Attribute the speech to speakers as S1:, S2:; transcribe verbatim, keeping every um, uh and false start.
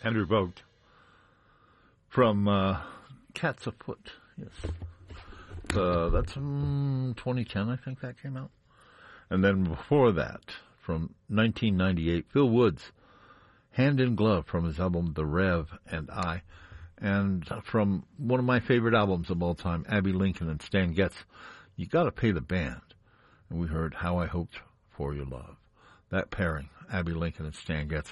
S1: Andrew Vogt from uh, Cats Afoot. Yes. Uh, that's um, twenty ten, I think that came out. And then before that, from nineteen ninety-eight, Phil Woods, Hand in Glove from his album The Rev and I. And from one of my favorite albums of all time, Abbey Lincoln and Stan Getz, You Gotta Pay the Band. And we heard How I Hoped for Your Love. That pairing, Abbey Lincoln and Stan Getz,